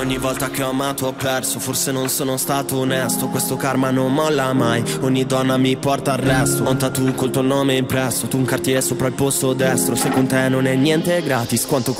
Ogni volta che ho amato ho perso, forse non sono stato onesto. Questo karma non molla mai, ogni donna mi porta al resto. Ho un tattoo col tuo nome impresso, tu un Cartier sopra il posto destro. Se con te non è niente gratis, quanto